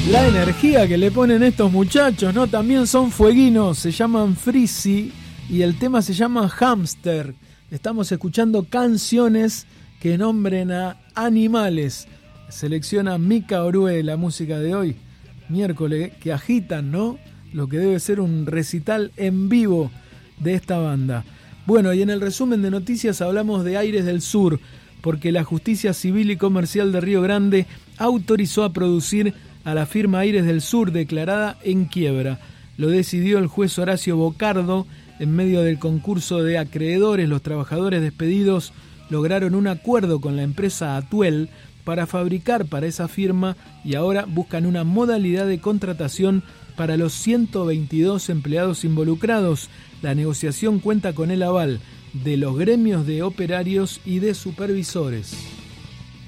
La energía que le ponen estos muchachos, ¿no? También son fueguinos, se llaman Freezy y el tema se llama Hamster. Estamos escuchando canciones que nombren a animales. Selecciona Mika Orue la música de hoy, miércoles, que agitan, ¿no? Lo que debe ser un recital en vivo de esta banda. Bueno, y en el resumen de noticias hablamos de Aires del Sur, porque la Justicia Civil y Comercial de Río Grande autorizó a producir a la firma Aires del Sur, declarada en quiebra. Lo decidió el juez Horacio Bocardo. En medio del concurso de acreedores, los trabajadores despedidos lograron un acuerdo con la empresa Atuel para fabricar para esa firma y ahora buscan una modalidad de contratación para los 122 empleados involucrados. La negociación cuenta con el aval de los gremios de operarios y de supervisores.